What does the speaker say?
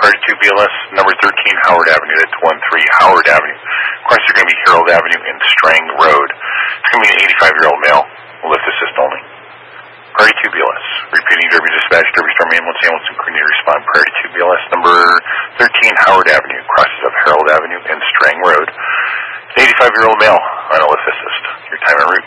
Priority 2 BLS, number 13 Howard Avenue. That's 13 Howard Avenue. Crossing is going to be Harold Avenue and Strang Road. It's going to be an 85-year-old male. Lift assist only. Priority 2 BLS. Repeating Derby Dispatch, Derby Storm Ambulance, ambulance and coordinator respond. Priority 2 BLS, number 13 Howard Avenue. Crosses of Harold Avenue and Strang Road. An 85-year-old male on a lift assist. Your time en route.